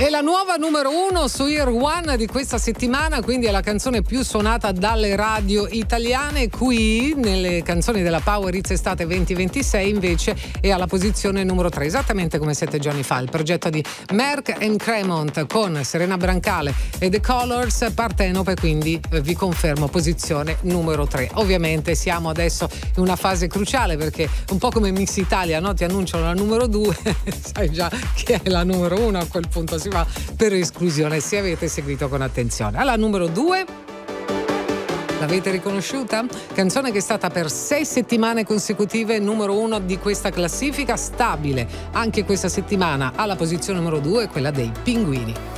È la nuova numero 1 su Year One di questa settimana, quindi è la canzone più suonata dalle radio italiane. Qui nelle canzoni della Power Hits Estate 2026 invece è alla posizione numero 3, esattamente come 7 giorni fa. Il progetto di Merck and Cremont con Serena Brancale e The Colors, Partenope, quindi vi confermo posizione numero 3. Ovviamente siamo adesso in una fase cruciale perché un po' come Miss Italia, no? Ti annunciano la numero 2, sai già chi è la numero 1, a quel punto si va per esclusione, se avete seguito con attenzione. Alla numero 2, l'avete riconosciuta? Canzone che è stata per 6 settimane consecutive numero 1 di questa classifica, stabile anche questa settimana alla posizione numero 2, quella dei Pinguini.